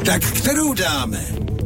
Tak kterou dáme?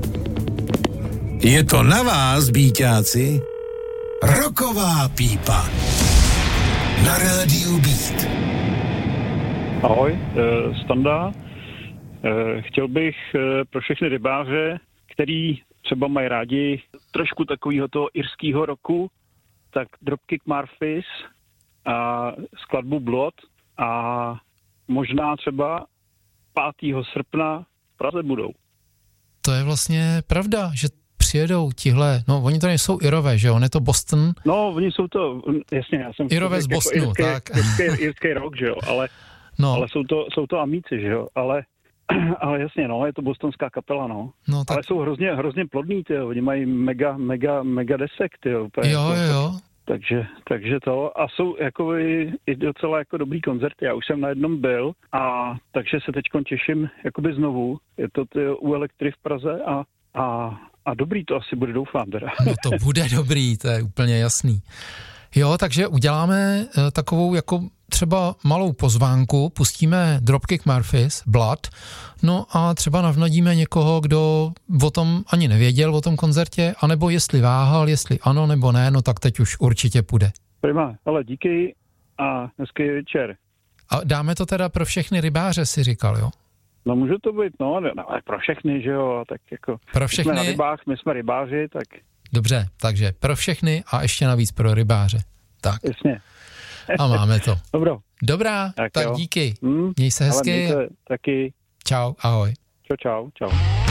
Je to na vás, býťáci. Rocková pípa. Na rádiu Beat. Ahoj, Standa. Chtěl bych pro všechny rybáře, který třeba mají rádi trošku takového toho irského roku, tak Dropkick Murphys a skladbu Blood a možná třeba 5. srpna v Praze budou. To je vlastně pravda, že přijedou tihle, no oni to nejsou Irové, že jo, on je to Boston. No, oni jsou to, jasně, já jsem... Irové z Bostonu, jako tak. Irský rock, že jo, ale jsou to amíci, že jo, ale jasně, no, je to bostonská kapela, no. Tak... Ale jsou hrozně plodní, tyjo, oni mají mega desek, tyjo. Jo. Takže to, a jsou jako i docela jako dobrý koncerty, já už jsem na jednom byl a takže se teďkon těším jakoby znovu, je to u Elektry v Praze a dobrý to asi bude, doufám teda. No to bude dobrý, to je úplně jasný. Jo, takže uděláme takovou jako třeba malou pozvánku, pustíme Dropkick Murphys, Blood, no a třeba navnadíme někoho, kdo o tom ani nevěděl, o tom koncertě, anebo jestli váhal, jestli ano nebo ne, no tak teď už určitě půjde. Prima, ale díky a hezký večer. A dáme to teda pro všechny rybáře, si říkal, jo? No může to být, no ale pro všechny, že jo, tak jako... Pro všechny? My jsme rybáři, tak... Dobře, takže pro všechny a ještě navíc pro rybáře. Tak. Jasně. A máme to. Dobrá, tak jo. Díky. Měj se hezky. Ale mějte taky. Čau, ahoj. Čau.